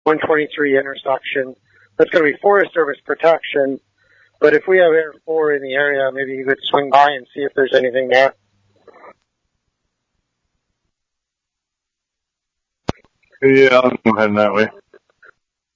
123 intersection. That's going to be Forest Service protection. But if we have Air 4 in the area, maybe you could swing by and see if there's anything there. Yeah, I'm heading that way.